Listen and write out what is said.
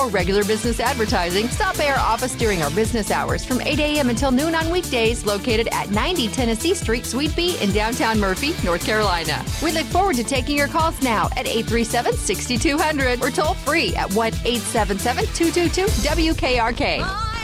or regular business advertising, stop by our office during our business hours from 8 a.m. until noon on weekdays, located at 90 Tennessee Street, Suite B in downtown Murphy, North Carolina. We look forward to taking your calls now at 837-6200 or toll free at 1-877-222-WKRK.